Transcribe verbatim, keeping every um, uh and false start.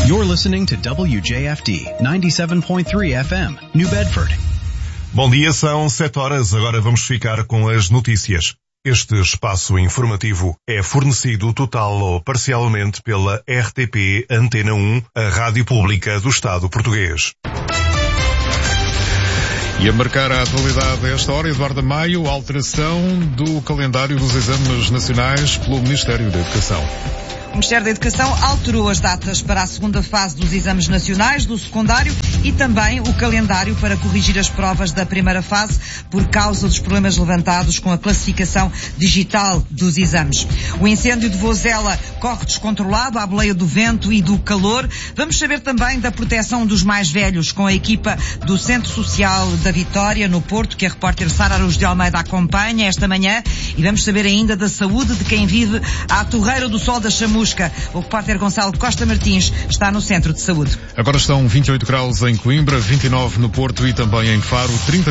You're listening to W J F D ninety-seven point three F M, New Bedford. Bom dia, são sete horas, agora vamos ficar com as notícias. Este espaço informativo é fornecido total ou parcialmente pela R T P Antena um, a rádio pública do Estado português. E a marcar a atualidade a esta hora, Eduardo Maio, alteração do calendário dos exames nacionais pelo Ministério da Educação. O Ministério da Educação alterou as datas para a segunda fase dos exames nacionais do secundário e também o calendário para corrigir as provas da primeira fase por causa dos problemas levantados com a classificação digital dos exames. O incêndio de Vozela corre descontrolado à boleia do vento e do calor. Vamos saber também da proteção dos mais velhos com a equipa do Centro Social da Vitória, no Porto, que a repórter Sara Araújo de Almeida acompanha esta manhã. E vamos saber ainda da saúde de quem vive à Torreira do Sol da Chamusca. O repórter Gonçalo Costa Martins está no Centro de Saúde. Agora estão vinte e oito graus em Coimbra, vinte e nove no Porto e também em Faro, trinta